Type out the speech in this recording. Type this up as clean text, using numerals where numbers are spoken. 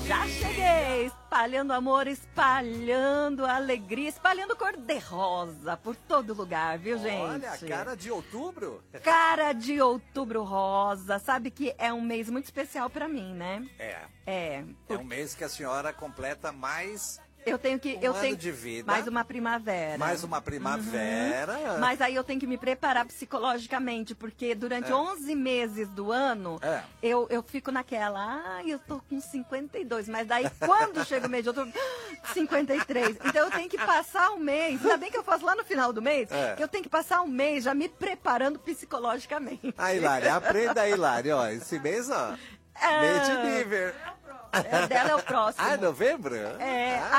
Já cheguei, espalhando amor, espalhando alegria, espalhando cor de rosa por todo lugar, viu, gente? Olha, cara de outubro. Cara de outubro rosa, sabe que é um mês muito especial pra mim, né? É É. um mês que a senhora completa mais Eu tenho ano de vida. mais uma primavera. Mais uma primavera. Mas aí eu tenho que me preparar psicologicamente, porque durante 11 meses do ano, eu fico naquela, eu tô com 52, mas daí quando chega o mês de outubro, 53. Então eu tenho que passar um mês, ainda bem que eu faço lá no final do mês, eu tenho que passar um mês já me preparando psicologicamente. A Hilária, aprenda aí, Hilária, ó, esse mês, ó, mês de nível. Dela é o próximo. Ah, novembro? É,